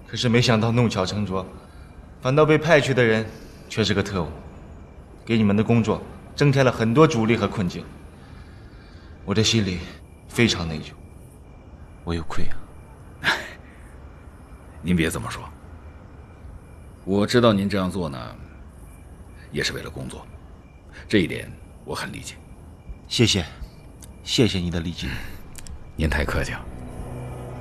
可是没想到弄巧成拙，反倒被派去的人却是个特务，给你们的工作增添了很多阻力和困境。我的心里非常内疚，我有愧啊。 您别这么说，我知道您这样做呢，也是为了工作，这一点我很理解。 谢谢，谢谢你的理解。 您太客气了。